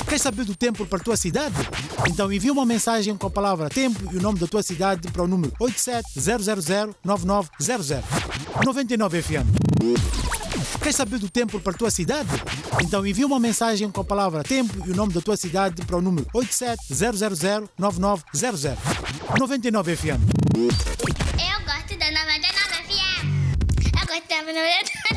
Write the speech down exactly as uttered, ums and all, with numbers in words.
Quer saber do tempo para a tua cidade? Então envia uma mensagem com a palavra tempo e o nome da tua cidade para o número oito sete zero zero zero nove nove zero zero. noventa e nove F M. Quer saber do tempo para a tua cidade? Então envia uma mensagem com a palavra tempo e o nome da tua cidade para o número oito sete zero zero zero nove nove zero zero. noventa e nove F M. Eu gosto da noventa e nove F M. Eu gosto da noventa e nove F M.